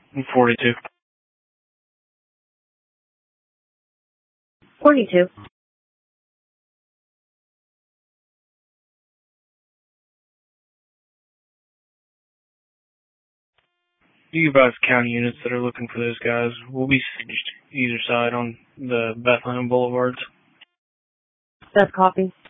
42. 42. You advise county units that are looking for those guys. We'll be staged either side on the Bethlehem Boulevards. That's copy.